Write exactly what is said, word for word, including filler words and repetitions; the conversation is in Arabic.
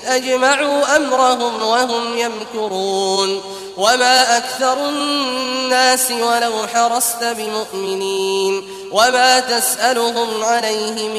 أجمعوا أمرهم وهم يمكرون وما أكثر الناس ولو حرصت بمؤمنين وما تسألهم عليه